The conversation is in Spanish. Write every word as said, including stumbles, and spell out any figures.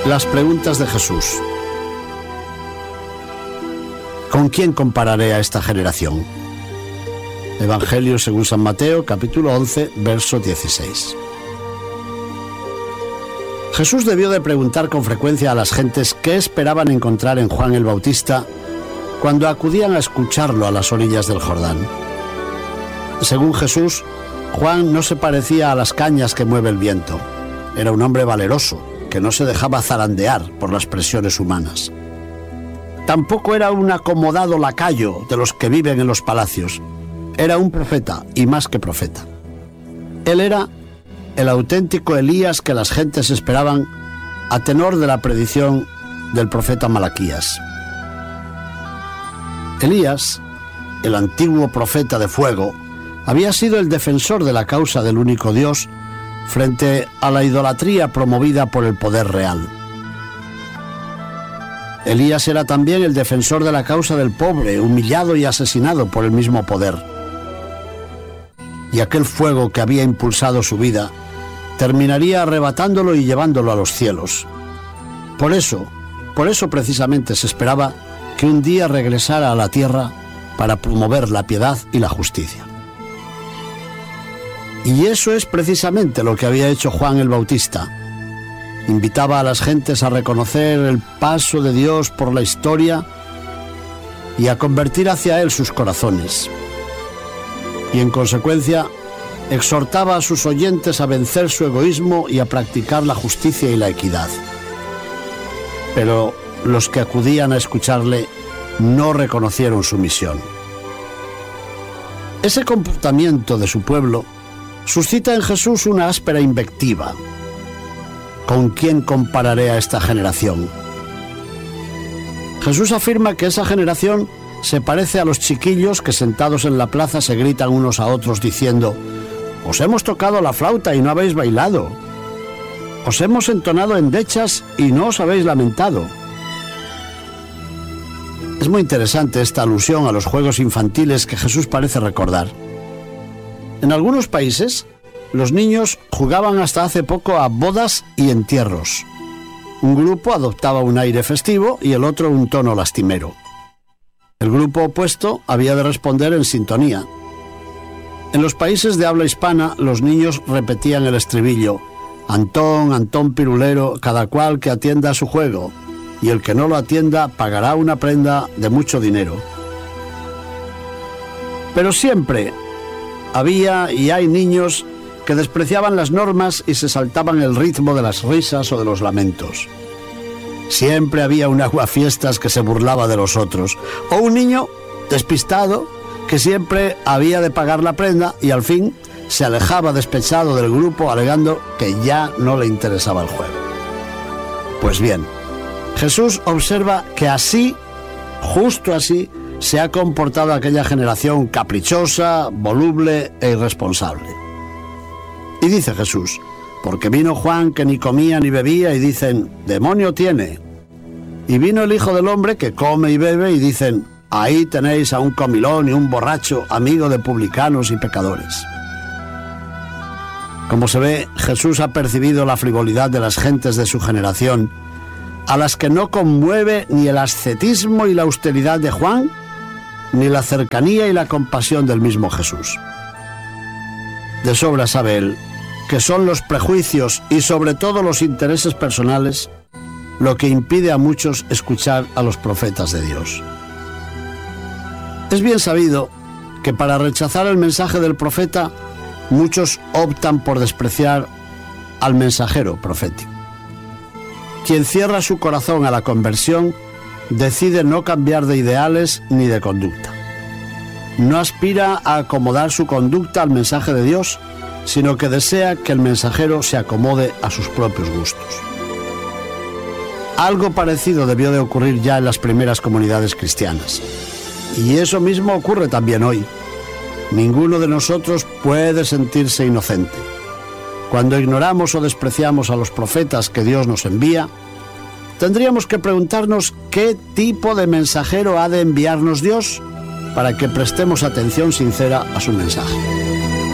Las preguntas de Jesús. ¿Con quién compararé a esta generación? Evangelio según San Mateo, capítulo once, verso dieciséis. Jesús debió de preguntar con frecuencia a las gentes qué esperaban encontrar en Juan el Bautista cuando acudían a escucharlo a las orillas del Jordán. Según Jesús, Juan no se parecía a las cañas que mueve el viento. Era un hombre valeroso, que no se dejaba zarandear por las presiones humanas. Tampoco era un acomodado lacayo de los que viven en los palacios. Era un profeta, y más que profeta. Él era el auténtico Elías que las gentes esperaban a tenor de la predicción del profeta Malaquías. Elías, el antiguo profeta de fuego, había sido el defensor de la causa del único Dios frente a la idolatría promovida por el poder real. Elías era también el defensor de la causa del pobre, humillado y asesinado por el mismo poder. Y aquel fuego que había impulsado su vida terminaría arrebatándolo y llevándolo a los cielos. Por eso, por eso precisamente se esperaba que un día regresara a la tierra para promover la piedad y la justicia. Y eso es precisamente lo que había hecho Juan el Bautista. Invitaba a las gentes a reconocer el paso de Dios por la historia y a convertir hacia Él sus corazones. Y en consecuencia, exhortaba a sus oyentes a vencer su egoísmo y a practicar la justicia y la equidad. Pero los que acudían a escucharle no reconocieron su misión. Ese comportamiento de su pueblo suscita en Jesús una áspera invectiva. ¿Con quién compararé a esta generación? Jesús afirma que esa generación se parece a los chiquillos que sentados en la plaza se gritan unos a otros diciendo: «Os hemos tocado la flauta y no habéis bailado. Os hemos entonado endechas y no os habéis lamentado». Es muy interesante esta alusión a los juegos infantiles que Jesús parece recordar. En algunos países, los niños jugaban hasta hace poco a bodas y entierros. Un grupo adoptaba un aire festivo y el otro un tono lastimero. El grupo opuesto había de responder en sintonía. En los países de habla hispana, los niños repetían el estribillo: «Antón, Antón pirulero, cada cual que atienda a su juego, y el que no lo atienda pagará una prenda de mucho dinero». Pero siempre había y hay niños que despreciaban las normas y se saltaban el ritmo de las risas o de los lamentos. Siempre había un aguafiestas que se burlaba de los otros, o un niño despistado que siempre había de pagar la prenda y al fin se alejaba despechado del grupo alegando que ya no le interesaba el juego. Pues bien, Jesús observa que así, justo así, se ha comportado aquella generación caprichosa, voluble e irresponsable. Y dice Jesús: «Porque vino Juan que ni comía ni bebía y dicen: demonio tiene. Y vino el Hijo del Hombre que come y bebe y dicen: ahí tenéis a un comilón y un borracho, amigo de publicanos y pecadores». Como se ve, Jesús ha percibido la frivolidad de las gentes de su generación, a las que no conmueve ni el ascetismo y la austeridad de Juan, ni la cercanía y la compasión del mismo Jesús. De sobra sabe él que son los prejuicios y sobre todo los intereses personales lo que impide a muchos escuchar a los profetas de Dios. Es bien sabido que para rechazar el mensaje del profeta, muchos optan por despreciar al mensajero profético. Quien cierra su corazón a la conversión decide no cambiar de ideales ni de conducta. No aspira a acomodar su conducta al mensaje de Dios, sino que desea que el mensajero se acomode a sus propios gustos. Algo parecido debió de ocurrir ya en las primeras comunidades cristianas. Y eso mismo ocurre también hoy. Ninguno de nosotros puede sentirse inocente. Cuando ignoramos o despreciamos a los profetas que Dios nos envía, tendríamos que preguntarnos qué tipo de mensajero ha de enviarnos Dios para que prestemos atención sincera a su mensaje.